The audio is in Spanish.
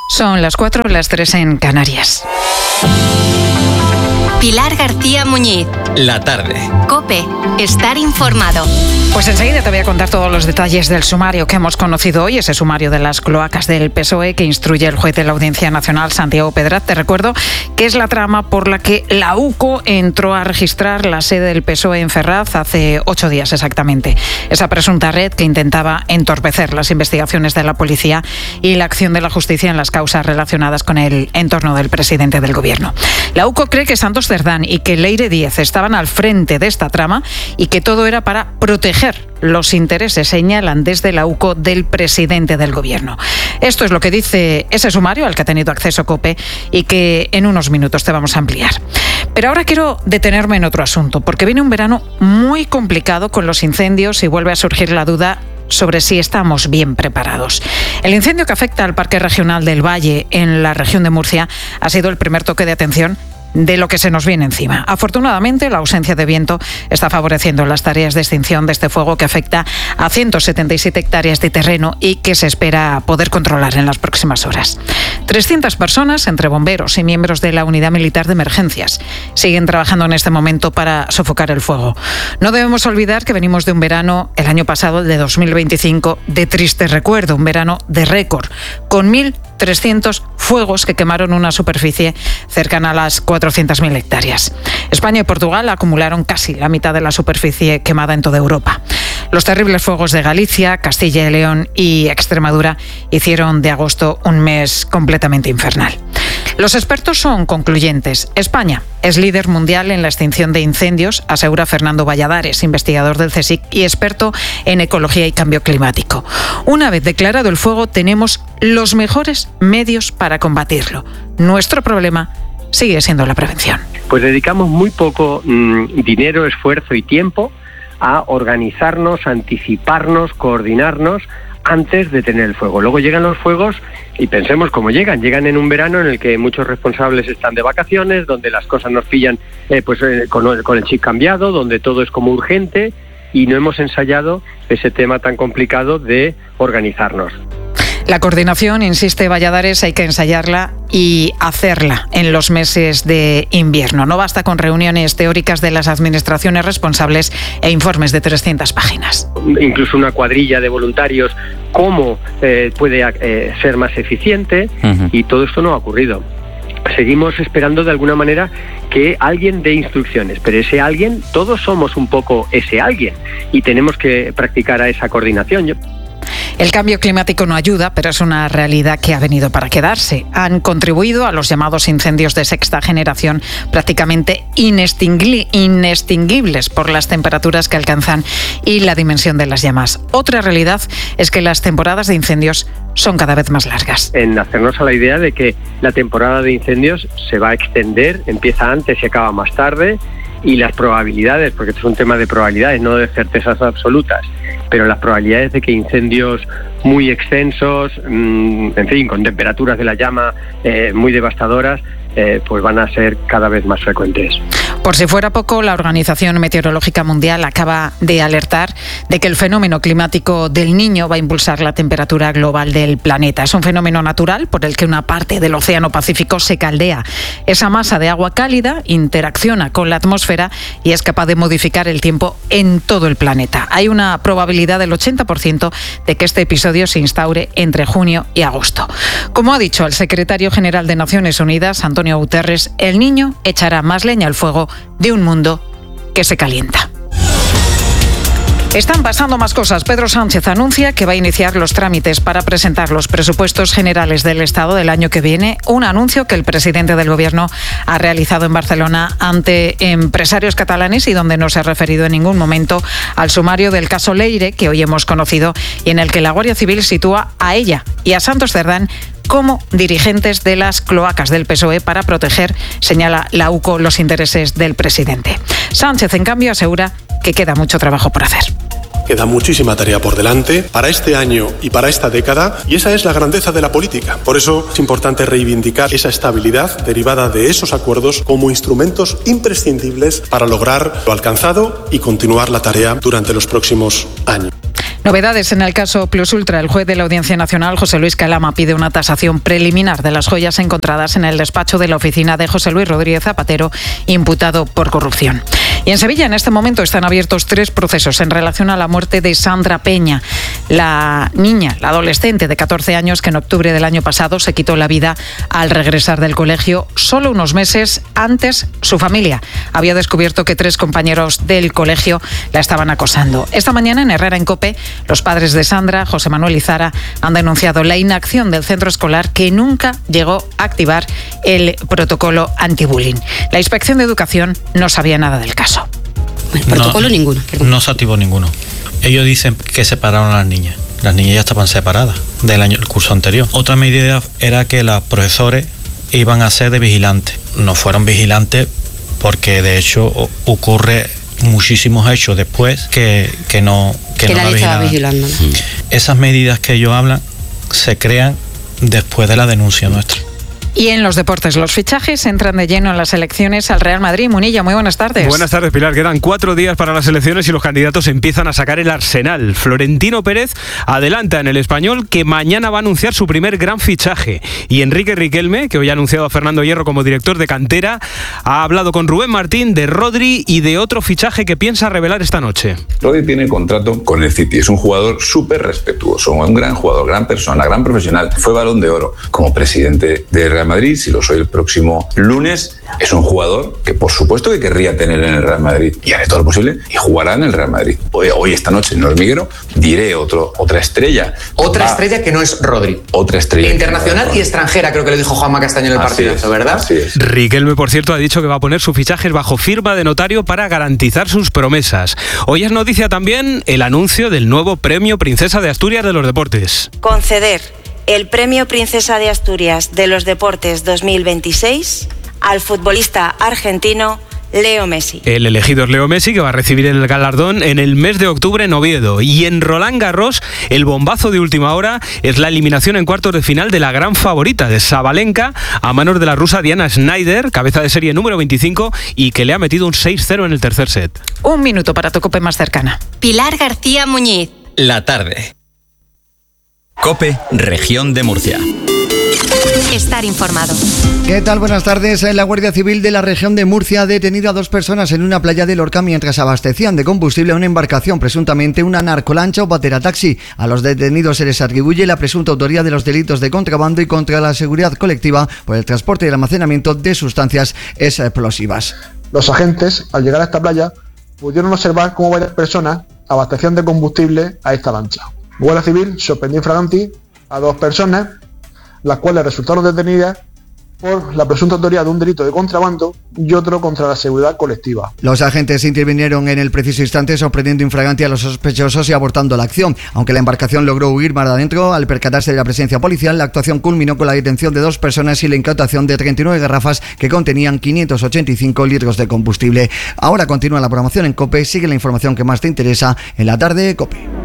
Son las 4, las 3 en Canarias. Pilar García Muñiz. La tarde. COPE. Estar informado. Pues enseguida te voy a contar todos los detalles del sumario que hemos conocido hoy, ese sumario de las cloacas del PSOE que instruye el juez de la Audiencia Nacional, Santiago Pedraz. Te recuerdo que es la trama por la que la UCO entró a registrar la sede del PSOE en Ferraz hace 8 días exactamente. Esa presunta red que intentaba entorpecer las investigaciones de la policía y la acción de la justicia en las causas relacionadas con el entorno del presidente del gobierno. La UCO cree que Santos Cerdán y que Leire Díez estaban al frente de esta trama y que todo era para proteger los intereses, señalan desde la UCO, del presidente del gobierno. Esto es lo que dice ese sumario al que ha tenido acceso COPE y que en unos minutos te vamos a ampliar. Pero ahora quiero detenerme en otro asunto, porque viene un verano muy complicado con los incendios y vuelve a surgir la duda sobre si estamos bien preparados. El incendio que afecta al Parque Regional del Valle en la región de Murcia ha sido el primer toque de atención de lo que se nos viene encima. Afortunadamente, la ausencia de viento está favoreciendo las tareas de extinción de este fuego que afecta a 177 hectáreas de terreno y que se espera poder controlar en las próximas horas. 300 personas, entre bomberos y miembros de la Unidad Militar de Emergencias, siguen trabajando en este momento para sofocar el fuego. No debemos olvidar que venimos de un verano, el año pasado, el de 2025, de triste recuerdo, un verano de récord, con 1.300 fuegos que quemaron una superficie cercana a las 400.000 hectáreas. España y Portugal acumularon casi la mitad de la superficie quemada en toda Europa. Los terribles fuegos de Galicia, Castilla y León y Extremadura hicieron de agosto un mes completamente infernal. Los expertos son concluyentes. España es líder mundial en la extinción de incendios, asegura Fernando Valladares, investigador del CSIC y experto en ecología y cambio climático. Una vez declarado el fuego, tenemos los mejores medios para combatirlo. Nuestro problema sigue siendo la prevención. Pues dedicamos muy poco dinero, esfuerzo y tiempo a organizarnos, anticiparnos, coordinarnos antes de tener el fuego. Luego llegan los fuegos y pensemos cómo llegan. Llegan en un verano en el que muchos responsables están de vacaciones, donde las cosas nos pillan con el chip cambiado, donde todo es como urgente y no hemos ensayado ese tema tan complicado de organizarnos. La coordinación, insiste Valladares, hay que ensayarla y hacerla en los meses de invierno. No basta con reuniones teóricas de las administraciones responsables e informes de 300 páginas. Incluso una cuadrilla de voluntarios, cómo puede ser más eficiente, y todo esto no ha ocurrido. Seguimos esperando de alguna manera que alguien dé instrucciones, pero ese alguien, todos somos un poco ese alguien y tenemos que practicar a esa coordinación. El cambio climático no ayuda, pero es una realidad que ha venido para quedarse. Han contribuido a los llamados incendios de sexta generación, prácticamente inextinguibles por las temperaturas que alcanzan y la dimensión de las llamas. Otra realidad es que las temporadas de incendios son cada vez más largas. En hacernos a la idea de que la temporada de incendios se va a extender, empieza antes y acaba más tarde, y las probabilidades, porque esto es un tema de probabilidades, no de certezas absolutas, pero las probabilidades de que incendios muy extensos, en fin, con temperaturas de la llama muy devastadoras, pues van a ser cada vez más frecuentes. Por si fuera poco, la Organización Meteorológica Mundial acaba de alertar de que el fenómeno climático del Niño va a impulsar la temperatura global del planeta. Es un fenómeno natural por el que una parte del Océano Pacífico se caldea. Esa masa de agua cálida interacciona con la atmósfera y es capaz de modificar el tiempo en todo el planeta. Hay una probabilidad del 80% de que este episodio se instaure entre junio y agosto. Como ha dicho el secretario general de Naciones Unidas, Antonio Guterres, el Niño echará más leña al fuego de un mundo que se calienta. Están pasando más cosas. Pedro Sánchez anuncia que va a iniciar los trámites para presentar los presupuestos generales del Estado del año que viene, un anuncio que el presidente del Gobierno ha realizado en Barcelona ante empresarios catalanes y donde no se ha referido en ningún momento al sumario del caso Leire, que hoy hemos conocido y en el que la Guardia Civil sitúa a ella y a Santos Cerdán como dirigentes de las cloacas del PSOE para proteger, señala la UCO, los intereses del presidente. Sánchez, en cambio, asegura que queda mucho trabajo por hacer. Queda muchísima tarea por delante para este año y para esta década, y esa es la grandeza de la política. Por eso es importante reivindicar esa estabilidad derivada de esos acuerdos como instrumentos imprescindibles para lograr lo alcanzado y continuar la tarea durante los próximos años. Novedades en el caso Plus Ultra. El juez de la Audiencia Nacional, José Luis Calama, pide una tasación preliminar de las joyas encontradas en el despacho de la oficina de José Luis Rodríguez Zapatero, imputado por corrupción. Y en Sevilla, en este momento, están abiertos 3 procesos en relación a la muerte de Sandra Peña, la niña, la adolescente de 14 años que en octubre del año pasado se quitó la vida al regresar del colegio. Solo unos meses antes, su familia había descubierto que 3 compañeros del colegio la estaban acosando. Esta mañana, en Herrera en COPE, los padres de Sandra, José Manuel y Zara, han denunciado la inacción del centro escolar, que nunca llegó a activar el protocolo antibullying. La Inspección de Educación no sabía nada del caso. El protocolo ninguno. No se activó ninguno. Ellos dicen que separaron a las niñas. Las niñas ya estaban separadas el curso anterior. Otra medida era que los profesores iban a ser de vigilantes. No fueron vigilantes porque de hecho ocurre muchísimos hechos después que no la estaba vigilando. Esas medidas que ellos hablan se crean después de la denuncia nuestra. Y en los deportes, los fichajes entran de lleno en las elecciones al Real Madrid. Munilla, muy buenas tardes. Buenas tardes, Pilar. Quedan 4 días para las elecciones y los candidatos empiezan a sacar el arsenal. Florentino Pérez adelanta en El Español que mañana va a anunciar su primer gran fichaje. Y Enrique Riquelme, que hoy ha anunciado a Fernando Hierro como director de cantera, ha hablado con Rubén Martín de Rodri y de otro fichaje que piensa revelar esta noche. Rodri tiene contrato con el City. Es un jugador súper respetuoso, un gran jugador, gran persona, gran profesional. Fue Balón de Oro como presidente de Real Madrid, si lo soy el próximo lunes. Es un jugador que por supuesto que querría tener en el Real Madrid y haré todo lo posible y jugará en el Real Madrid. Hoy esta noche en el hormiguero diré otra estrella. Otra estrella que no es Rodri. Otra estrella. Internacional y extranjera, creo que lo dijo Juanma Castaño en el partidazo, ¿verdad? Así es. Riquelme, por cierto, ha dicho que va a poner sus fichajes bajo firma de notario para garantizar sus promesas. Hoy es noticia también el anuncio del nuevo Premio Princesa de Asturias de los Deportes. Conceder el Premio Princesa de Asturias de los Deportes 2026 al futbolista argentino Leo Messi. El elegido es Leo Messi, que va a recibir el galardón en el mes de octubre en Oviedo. Y en Roland Garros, el bombazo de última hora es la eliminación en cuartos de final de la gran favorita de Sabalenka a manos de la rusa Diana Schneider, cabeza de serie número 25, y que le ha metido un 6-0 en el tercer set. 1 minuto para tu COPE más cercana. Pilar García Muñiz. La tarde. COPE, Región de Murcia. Estar informado. ¿Qué tal? Buenas tardes. La Guardia Civil de la región de Murcia ha detenido a 2 personas en una playa de Lorca mientras abastecían de combustible a una embarcación, presuntamente una narcolancha o baterataxi. A los detenidos se les atribuye la presunta autoría de los delitos de contrabando y contra la seguridad colectiva por el transporte y el almacenamiento de sustancias explosivas. Los agentes, al llegar a esta playa, pudieron observar cómo varias personas abastecían de combustible a esta lancha. Guardia Civil sorprendió in flagranti a 2 personas, las cuales resultaron detenidas por la presunta autoría de un delito de contrabando y otro contra la seguridad colectiva. Los agentes intervinieron en el preciso instante, sorprendiendo in flagranti a los sospechosos y abortando la acción. Aunque la embarcación logró huir mar adentro, al percatarse de la presencia policial, la actuación culminó con la detención de 2 personas y la incautación de 39 garrafas que contenían 585 litros de combustible. Ahora continúa la programación en COPE. Sigue la información que más te interesa en la tarde, COPE.